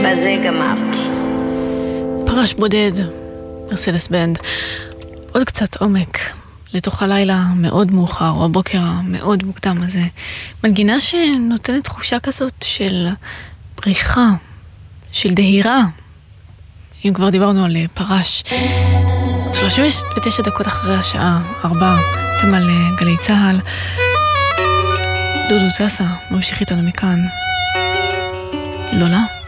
בזה גמרתי. פרש בודד, מרסדס בנד. עוד קצת עומק לתוך הלילה מאוד מאוחר, או הבוקר המאוד מוקדם הזה. מנגינה שנותנת תחושה כזאת של בריחה, של דהירה. אם כבר דיברנו על פרש. 39 דקות אחרי השעה 4, אתם על גלי צהל. דודו צסה ממשיך איתנו מכאן. לולה.